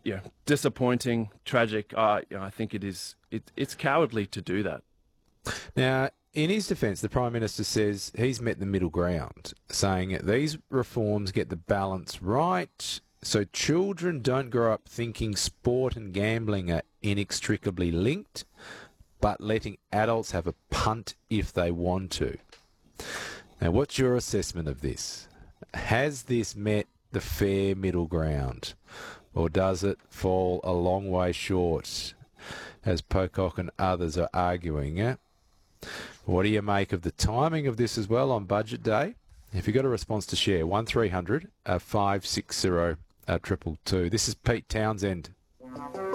disappointing, tragic. I think it's cowardly to do that. Now, in his defence, the Prime Minister says he's met the middle ground, saying these reforms get the balance right so children don't grow up thinking sport and gambling are inextricably linked, but letting adults have a punt if they want to. Now, what's your assessment of this? Has this met the fair middle ground, or does it fall a long way short, as Pocock and others are arguing? What do you make of the timing of this as well on Budget Day? If you've got a response to share, 1300 560 222. This is Pete Townsend.